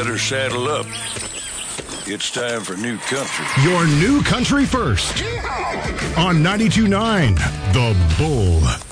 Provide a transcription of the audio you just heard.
better saddle up. It's time for New Country. Your New Country first on 92.9 The Bull.